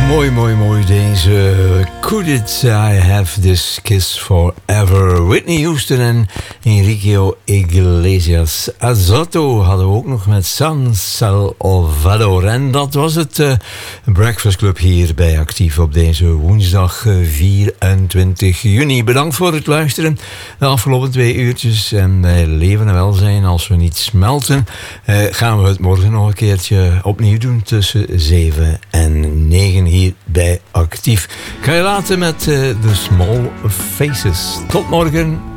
Mooi, mooi, mooi deze Could I Have This Kiss Forever. Whitney Houston en Enrique Iglesias. Azoto hadden we ook nog met San Salvador. En dat was het Breakfast Club hier bij Actief op deze woensdag 24 juni. Bedankt voor het luisteren de afgelopen 2 uurtjes. En bij leven en welzijn, als we niet smelten, gaan we het morgen nog een keertje opnieuw doen tussen 7 en 9 hier bij Actief. Ik ga je laten met The Small Faces. Tot morgen.